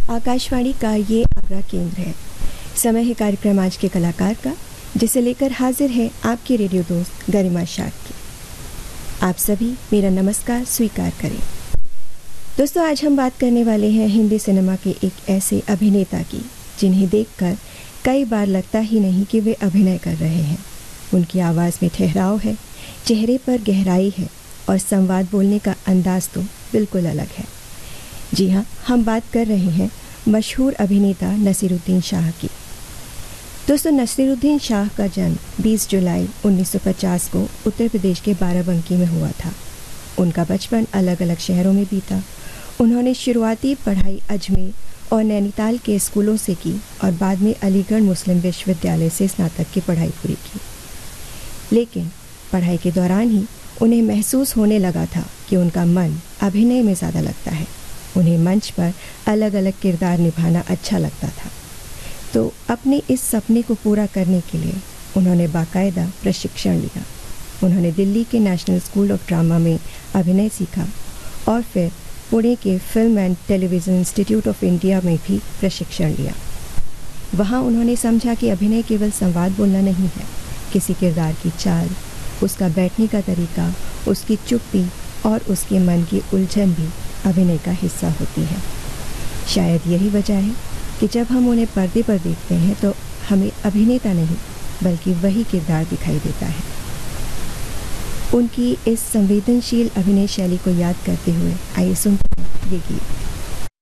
आकाशवाणी का ये आगरा केंद्र है। समय है कार्यक्रम आज के कलाकार का, जिसे लेकर हाजिर है आपकी रेडियो दोस्त गरिमा शाह की। आप सभी मेरा नमस्कार स्वीकार करें। दोस्तों, आज हम बात करने वाले हैं हिंदी सिनेमा के एक ऐसे अभिनेता की जिन्हें देखकर कई बार लगता ही नहीं कि वे अभिनय कर रहे हैं। उनकी आवाज़ में ठहराव है, चेहरे पर गहराई है और संवाद बोलने का अंदाज तो बिल्कुल अलग है। जी हाँ, हम बात कर रहे हैं मशहूर अभिनेता नसीरुद्दीन शाह की। दोस्तों, नसीरुद्दीन शाह का जन्म 20 जुलाई 1950 को उत्तर प्रदेश के बाराबंकी में हुआ था। उनका बचपन अलग अलग शहरों में बीता। उन्होंने शुरुआती पढ़ाई अजमेर और नैनीताल के स्कूलों से की और बाद में अलीगढ़ मुस्लिम विश्वविद्यालय से स्नातक की पढ़ाई पूरी की। लेकिन पढ़ाई के दौरान ही उन्हें महसूस होने लगा था कि उनका मन अभिनय में ज़्यादा लगता है। उन्हें मंच पर अलग अलग किरदार निभाना अच्छा लगता था। तो अपने इस सपने को पूरा करने के लिए उन्होंने बाकायदा प्रशिक्षण लिया। उन्होंने दिल्ली के नेशनल स्कूल ऑफ ड्रामा में अभिनय सीखा और फिर पुणे के film and television institute of India में भी प्रशिक्षण लिया। वहाँ उन्होंने समझा कि अभिनय केवल संवाद बोलना नहीं है, किसी किरदार की चाल, उसका बैठने का तरीका, उसकी चुप्पी और उसके मन की उलझन भी अभिनय का हिस्सा होती है। शायद यही वजह है कि जब हम उन्हें पर्दे पर देखते हैं तो हमें अभिनेता नहीं बल्कि वही किरदार दिखाई देता है। उनकी इस संवेदनशील अभिनय शैली को याद करते हुए आइए सुनते हैं ये गीत।